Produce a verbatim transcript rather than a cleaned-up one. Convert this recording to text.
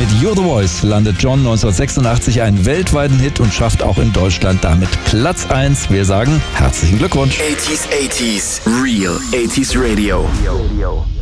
Mit You're the Voice landet John neunzehnhundertsechsundachtzig einen weltweiten Hit und schafft auch in Deutschland damit Platz eins. Wir sagen herzlichen Glückwunsch. eighties, eighties, Real eighties Radio.